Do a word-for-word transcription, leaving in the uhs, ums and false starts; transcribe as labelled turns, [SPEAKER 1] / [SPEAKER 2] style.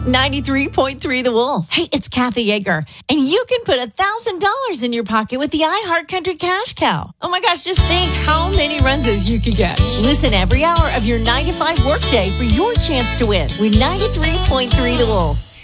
[SPEAKER 1] ninety-three point three The Wolf. Hey, it's Kathy Yeager, and you can put one thousand dollars in your pocket with the iHeartCountry Cash Cow. Oh my gosh, just think how many runs you could get. Listen every hour of your nine to five workday for your chance to win with ninety-three point three The Wolf.